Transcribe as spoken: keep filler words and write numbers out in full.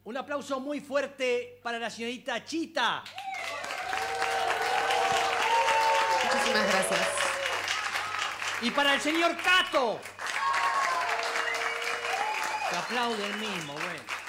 Un aplauso muy fuerte para la señorita Chita. Muchísimas gracias. Y para el señor Cato. Que aplaude el mismo, bueno.